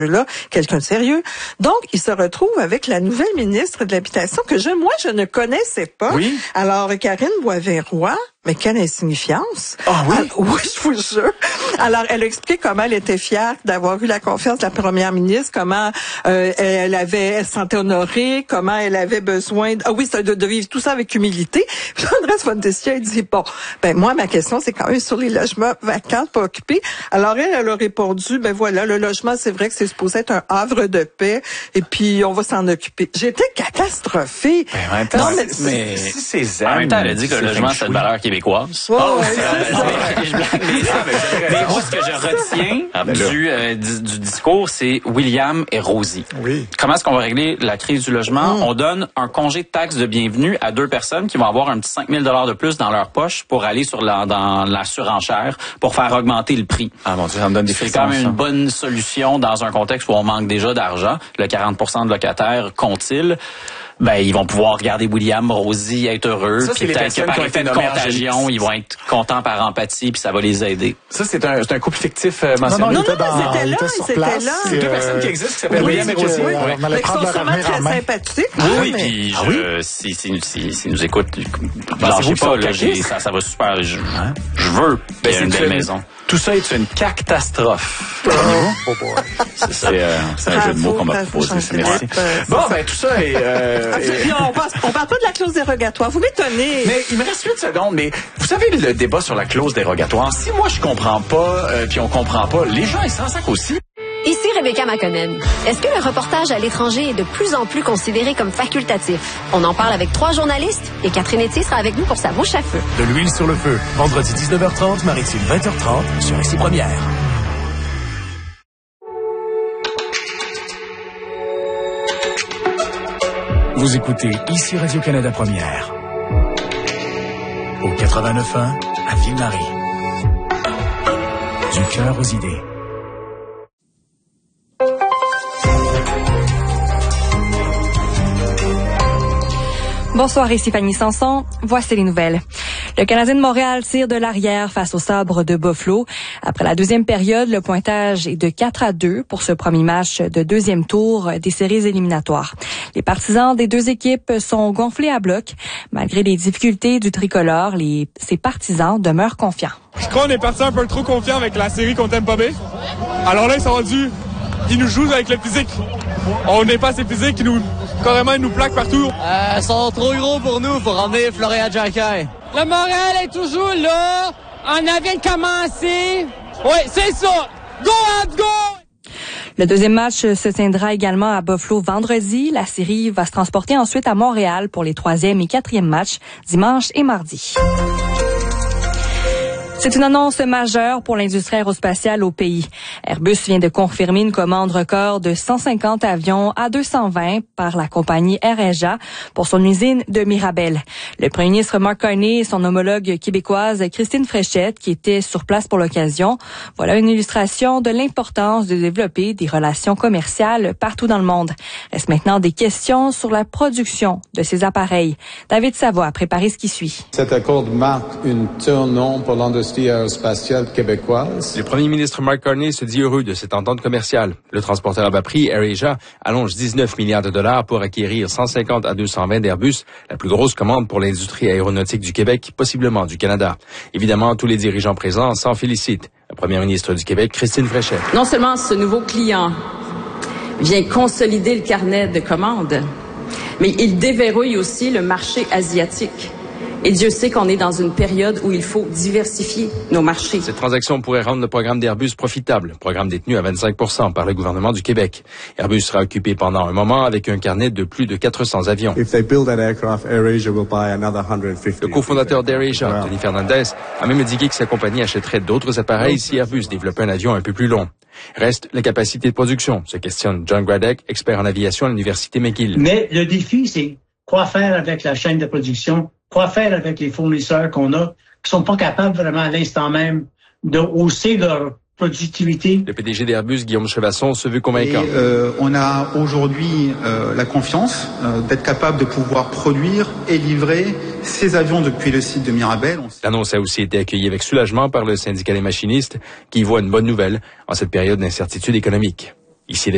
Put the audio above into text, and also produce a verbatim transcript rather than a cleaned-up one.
là, quelqu'un de sérieux. Donc, il se retrouve avec la nouvelle ministre de l'Habitation que je, moi, je ne connaissais pas. Oui. Alors, Karine Boisvert-Roy, mais quelle insignifiance. Ah oui? Alors, oui, je vous jure. Alors, elle a expliqué comment elle était fière d'avoir eu la confiance de la première ministre, comment euh, elle avait, elle se sentait honorée, comment elle avait besoin, de, ah oui, de, de vivre tout ça avec humilité. Puis Andrés Fontessia, elle dit, bon, ben moi, ma question, c'est quand même sur les logements vacants, pas occupés. Alors, elle, elle a répondu, ben voilà, le logement, c'est vrai que c'est supposé être un havre de paix, et puis on va s'en occuper. J'étais catastrophée. Ben, en même temps, non, mais, mais si c'est zen, en même temps, elle a dit que le logement, c'est une valeur québécoise. Oh, oh, ouais, c'est ça. Je blague, mais, mais moi, ce que je retiens ah, ben du, euh, du, du discours, c'est William et Rosie. Oui. Comment est-ce qu'on va régler la crise du logement? Mm. On donne un congé de taxe de bienvenue à deux personnes qui vont avoir un petit cinq mille dollars de plus dans leur poche pour aller sur la, dans la surenchère pour faire augmenter le prix. Ah mon Dieu, ça me donne des frissons. C'est quand même une bonne solution dans un contexte où on manque déjà d'argent. Le quarante pour cent de locataires compte-t-il? Ben, ils vont pouvoir regarder William, Rosie, être heureux. Ça, puis peut-être que par effet de contagion, ils vont être contents par empathie, puis ça va les aider. Ça, c'est un, c'est un couple fictif euh, mentionné. Non, non, non, non, non, c'était là, c'était là. C'est deux euh, personnes qui existent, qui s'appellent oui, William et Rosie. Oui, oui. oui. Mais ils sont sûrement très sympathiques. Oui, oui, mais... puis ah, je, oui? si, si, si, si nous écoutent, ben, lâchez pas, là, ça, ça va super. Je, hein? je veux ben, une belle maison. Tout ça est une catastrophe. Oh boy. C'est ça. C'est, euh, c'est un jeu de mots qu'on m'a proposé. Merci. Bon, ben, tout ça est... Euh, est... on, passe, on parle pas de la clause dérogatoire. Vous m'étonnez. Mais il me reste huit secondes, mais vous savez le débat sur la clause dérogatoire, si moi je comprends pas, euh, puis on comprend pas, les gens ils s'en sacent aussi. Ici Rebecca McConnell. Est-ce que le reportage à l'étranger est de plus en plus considéré comme facultatif? On en parle avec trois journalistes et Catherine Etier sera avec nous pour sa bouche à feu. De l'huile sur le feu. Vendredi dix-neuf heures trente, Maritime vingt heures trente sur Ici Première. Vous écoutez Ici Radio-Canada Première. Au quatre-vingt-neuf un à Ville-Marie. Du cœur aux idées. Bonsoir, ici Fanny Sanson. Voici les nouvelles. Le Canadien de Montréal tire de l'arrière face au Sabres de Buffalo. Après la deuxième période, le pointage est de quatre à deux pour ce premier match de deuxième tour des séries éliminatoires. Les partisans des deux équipes sont gonflés à bloc. Malgré les difficultés du tricolore, les, ses partisans demeurent confiants. Je crois qu'on est parti un peu trop confiant avec la série contre Tampa Bay. Alors là, ils sont rendus, ils nous jouent avec le physique. On n'est pas assez physique, ils nous, carrément, ils nous plaquent partout. Euh, ils sont trop gros pour nous, pour emmener Florian Jacquet. Le Montréal est toujours là. On vient de commencer. Oui, c'est ça. Go, Habs, go! Le deuxième match se tiendra également à Buffalo vendredi. La série va se transporter ensuite à Montréal pour les troisième et quatrième matchs dimanche et mardi. C'est une annonce majeure pour l'industrie aérospatiale au pays. Airbus vient de confirmer une commande record de cent cinquante avions A deux cent vingt par la compagnie AirAsia pour son usine de Mirabel. Le premier ministre Mark Carney et son homologue québécoise Christine Fréchette, qui étaient sur place pour l'occasion, voilà une illustration de l'importance de développer des relations commerciales partout dans le monde. Reste maintenant des questions sur la production de ces appareils. David Savoie a préparé ce qui suit. Cet accord marque une tournant pour l'industrie aérospatiale québécoise. Le premier ministre Mark Carney se dit heureux de cette entente commerciale. Le transporteur à bas prix, AirAsia, allonge dix-neuf milliards de dollars pour acquérir cent cinquante A deux cent vingt d'Airbus, la plus grosse commande pour l'industrie aéronautique du Québec, possiblement du Canada. Évidemment, tous les dirigeants présents s'en félicitent. La première ministre du Québec, Christine Fréchette. Non seulement ce nouveau client vient consolider le carnet de commandes, mais il déverrouille aussi le marché asiatique. Et Dieu sait qu'on est dans une période où il faut diversifier nos marchés. Cette transaction pourrait rendre le programme d'Airbus profitable, programme détenu à vingt-cinq pour cent par le gouvernement du Québec. Airbus sera occupé pendant un moment avec un carnet de plus de quatre cents avions. If they build that aircraft, AirAsia will buy another one hundred fifty. Le cofondateur d'AirAsia, Tony Fernandez, a même indiqué que sa compagnie achèterait d'autres appareils si Airbus développait un avion un peu plus long. Reste la capacité de production, se questionne John Gradek, expert en aviation à l'Université McGill. Mais le défi, c'est quoi faire avec la chaîne de production? Quoi faire avec les fournisseurs qu'on a qui sont pas capables vraiment à l'instant même de hausser leur productivité? Le P D G d'Airbus, Guillaume Chevasson, se veut convaincant. Et, euh, on a aujourd'hui euh, la confiance euh, d'être capable de pouvoir produire et livrer ces avions depuis le site de Mirabel. L'annonce a aussi été accueillie avec soulagement par le syndicat des machinistes qui voit une bonne nouvelle en cette période d'incertitude économique. Ici